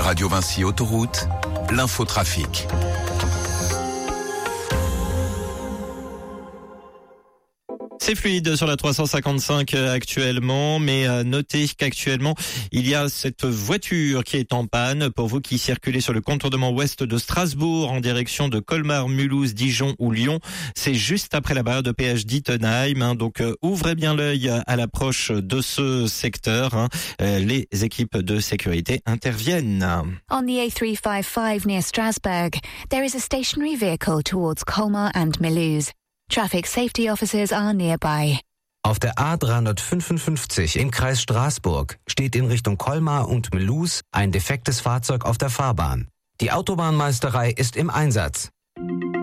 Radio Vinci Autoroute, l'infotrafic. C'est fluide sur la 355 actuellement, mais notez qu'actuellement, il y a cette voiture qui est en panne. Pour vous qui circulez sur le contournement ouest de Strasbourg en direction de Colmar, Mulhouse, Dijon ou Lyon, c'est juste après la barrière de péage d'Ittenheim. Donc ouvrez bien l'œil à l'approche de ce secteur. Les équipes de sécurité interviennent. On the A355 near Strasbourg, there is a stationary vehicle towards Colmar and Mulhouse. Traffic safety officers are nearby. Auf der A355 im Kreis Straßburg steht in Richtung Colmar und Mulhouse ein defektes Fahrzeug auf der Fahrbahn. Die Autobahnmeisterei ist im Einsatz.